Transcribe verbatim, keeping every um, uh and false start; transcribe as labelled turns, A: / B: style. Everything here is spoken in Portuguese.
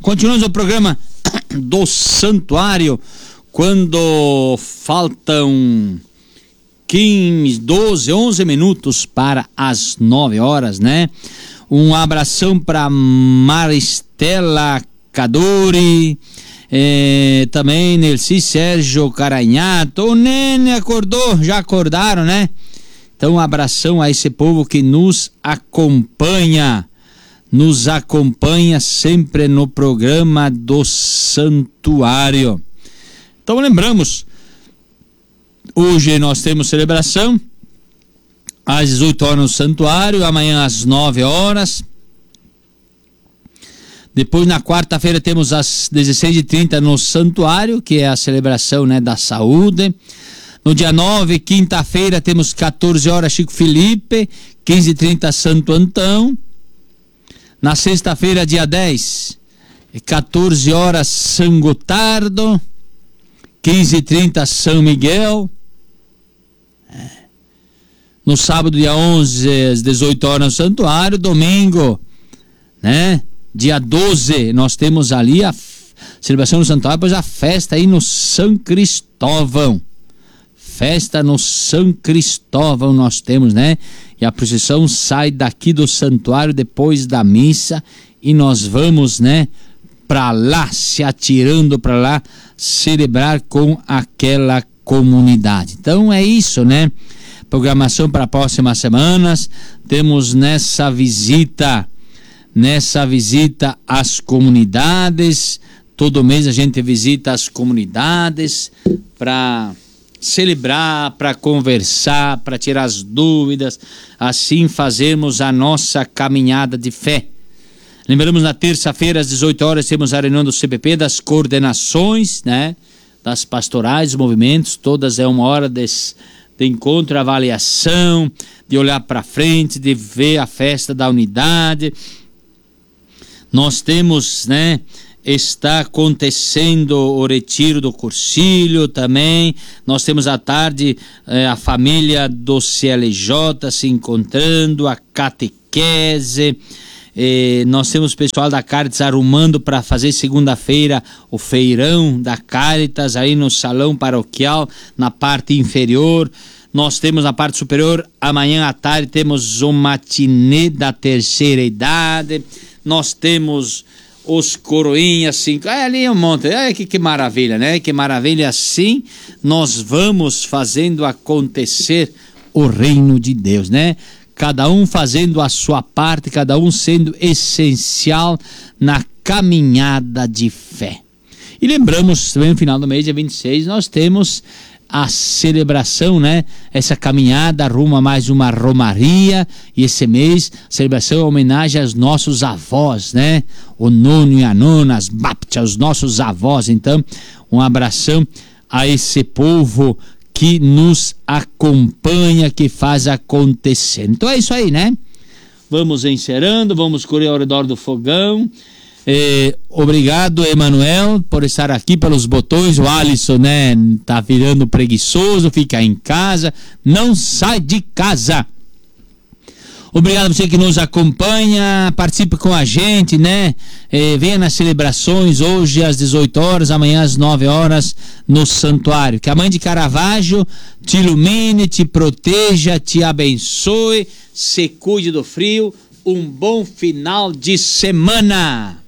A: Continuamos o programa do Santuário, quando faltam quinze, doze, onze minutos para as nove horas, né? Um abração para Maristela Cadori, é, também Nelci Sérgio Caranhato. O Nene acordou, já acordaram, né? Então um abração a esse povo que nos acompanha, nos acompanha sempre no programa do Santuário. Então lembramos, hoje nós temos celebração às dezoito horas no Santuário, amanhã às nove horas. Depois na quarta-feira temos às dezesseis e trinta no Santuário, que é a celebração, né, da saúde. No dia nove, quinta-feira, temos quatorze horas Chico Felipe, quinze e trinta Santo Antão. Na sexta-feira, dia dez, quatorze horas São Gotardo, quinze e trinta São Miguel. No sábado, dia onze, às dezoito horas no Santuário. Domingo, né? Dia doze, nós temos ali a celebração do Santuário, depois a festa aí no São Cristóvão. Festa no São Cristóvão nós temos, né? E a procissão sai daqui do Santuário depois da missa e nós vamos, né, para lá, se atirando para lá, celebrar com aquela comunidade. Então é isso, né? Programação para próximas semanas. Temos nessa visita, nessa visita às comunidades. Todo mês a gente visita as comunidades para celebrar, para conversar, para tirar as dúvidas, assim fazermos a nossa caminhada de fé. Lembramos, na terça-feira às dezoito horas temos a reunião do C P P, das coordenações, né, das pastorais, movimentos, todas é uma hora de, de encontro, avaliação, de olhar para frente, de ver a festa da unidade. Nós temos, né, está acontecendo o retiro do Cursilho também. Nós temos à tarde eh, a família do C L J se encontrando, a catequese. Eh, nós temos o pessoal da Caritas arrumando para fazer segunda-feira o feirão da Caritas aí no salão paroquial, na parte inferior. Nós temos na parte superior, amanhã à tarde temos o matinê da terceira idade. Nós temos os coroinhas, assim, é, ali é um monte, é, que, que maravilha, né? Que maravilha, assim nós vamos fazendo acontecer o reino de Deus, né? Cada um fazendo a sua parte, cada um sendo essencial na caminhada de fé. E lembramos, também no final do mês, dia vinte e seis, nós temos a celebração, né? Essa caminhada rumo a mais uma romaria, e esse mês a celebração é homenagem aos nossos avós, né? O nono e a nona, as baptas, os nossos avós. Então, um abração a esse povo que nos acompanha, que faz acontecer. Então é isso aí, né? Vamos encerrando, vamos correr ao redor do fogão. Eh, obrigado, Emanuel, por estar aqui pelos botões. O Alisson, né, tá virando preguiçoso, fica em casa, não sai de casa. Obrigado a você que nos acompanha, participe com a gente, né? Eh, venha nas celebrações hoje às dezoito horas, amanhã às nove horas no Santuário. Que a Mãe de Caravaggio te ilumine, te proteja, te abençoe, se cuide do frio. Um bom final de semana.